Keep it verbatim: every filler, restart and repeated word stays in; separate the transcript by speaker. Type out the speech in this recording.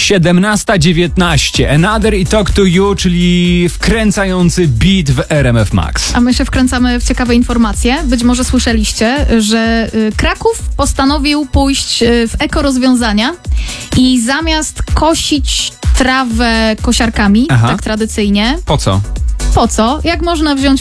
Speaker 1: siedemnasta dziewiętnaście. Another i Talk to You, czyli wkręcający beat w R M F Max.
Speaker 2: A my się wkręcamy w ciekawe informacje. Być może słyszeliście, że Kraków postanowił pójść w ekorozwiązania i zamiast kosić trawę kosiarkami,
Speaker 1: Aha.
Speaker 2: tak tradycyjnie.
Speaker 1: Po co?
Speaker 2: Po co? Jak można wziąć